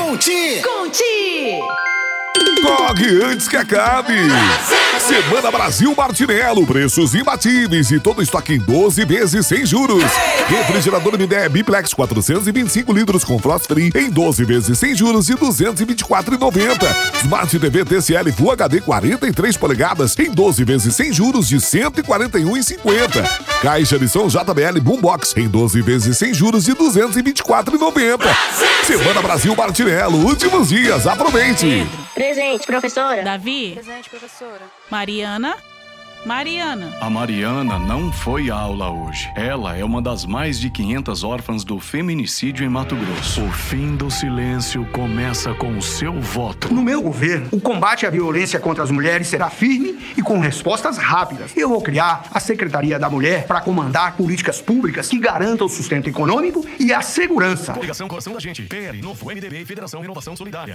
Conti! Conti! Corre antes que acabe! Semana Brasil Martinello, preços imbatíveis e todo estoque em 12 vezes sem juros. Refrigerador MDE Biplex 425 litros com frost free em 12 vezes sem juros de R$ 224,90. Smart TV TCL Full HD 43 polegadas em 12 vezes sem juros de R$ 141,50. Caixa de som JBL Boombox em 12 vezes sem juros de R$ 224,90. Semana Brasil Martinello, últimos dias, aproveite! Presente, professora. Davi. Presente, professora. Mariana. A Mariana não foi à aula hoje. Ela é uma das mais de 500 órfãs do feminicídio em Mato Grosso. O fim do silêncio começa com o seu voto. No meu governo, o combate à violência contra as mulheres será firme e com respostas rápidas. Eu vou criar a Secretaria da Mulher para comandar políticas públicas que garantam o sustento econômico e a segurança. Coligação Coração da Gente, PL, Novo MDB e Federação Renovação Solidária.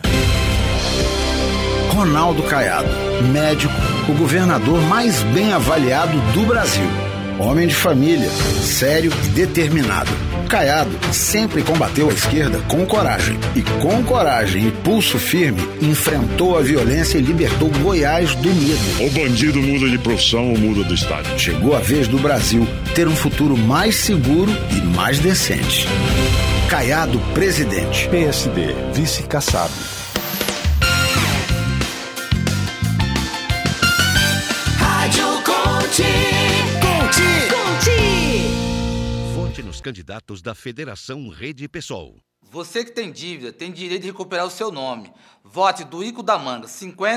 Ronaldo Caiado, médico, o governador mais bem avaliado do Brasil. Homem de família, sério e determinado. Caiado sempre combateu a esquerda com coragem. E com coragem e pulso firme, enfrentou a violência e libertou Goiás do medo. O bandido muda de profissão ou muda do estado. Chegou a vez do Brasil ter um futuro mais seguro e mais decente. Caiado, presidente. PSD, vice Kassab. Vote nos candidatos da Federação Rede Pessoal. Você que tem dívida tem direito de recuperar o seu nome. Vote do Ico da Manga,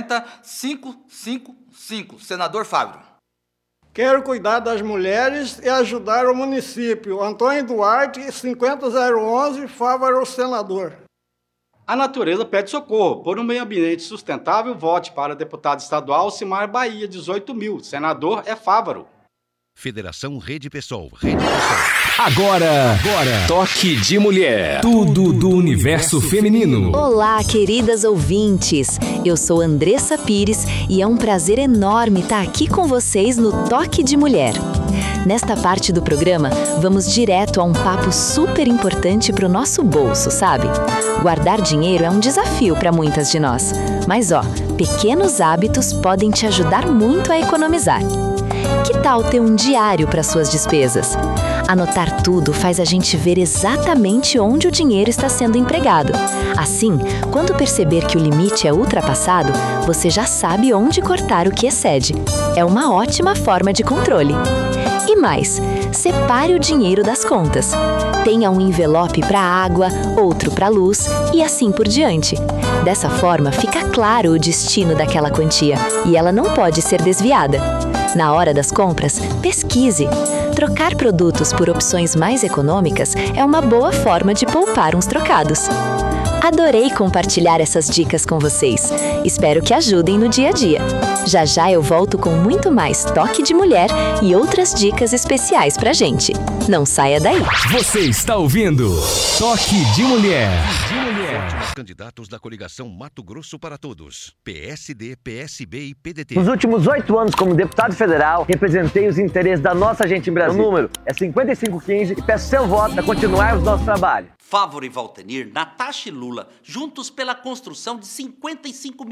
50555, senador Fábio. Quero cuidar das mulheres e ajudar o município. Antônio Duarte, 50011, Fávaro, senador. A natureza pede socorro. Por um meio ambiente sustentável, vote para deputado estadual Cimar Bahia, 18.000. Senador é Fávaro. Federação Rede Pessoal. Rede Pessoal. Agora, Toque de Mulher. Tudo do universo feminino. Olá, queridas ouvintes. Eu sou Andressa Pires e é um prazer enorme estar aqui com vocês no Toque de Mulher. Nesta parte do programa, vamos direto a um papo super importante para o nosso bolso, sabe? Guardar dinheiro é um desafio para muitas de nós. Mas pequenos hábitos podem te ajudar muito a economizar. Que tal ter um diário para suas despesas? Anotar tudo faz a gente ver exatamente onde o dinheiro está sendo empregado. Assim, quando perceber que o limite é ultrapassado, você já sabe onde cortar o que excede. É uma ótima forma de controle. E mais, separe o dinheiro das contas. Tenha um envelope para água, outro para luz e assim por diante. Dessa forma, fica claro o destino daquela quantia e ela não pode ser desviada. Na hora das compras, pesquise. Trocar produtos por opções mais econômicas é uma boa forma de poupar uns trocados. Adorei compartilhar essas dicas com vocês. Espero que ajudem no dia a dia. Já já eu volto com muito mais Toque de Mulher e outras dicas especiais pra gente. Não saia daí. Você está ouvindo Toque de Mulher. Vote nos candidatos da coligação Mato Grosso para Todos. PSD, PSB e PDT. Nos últimos 8 anos como deputado federal, representei os interesses da nossa gente em Brasília. O número é 5515 e peço seu voto para continuarmos nosso trabalho. Fávaro e Valtenir, Natasha e Lula, juntos pela construção de 55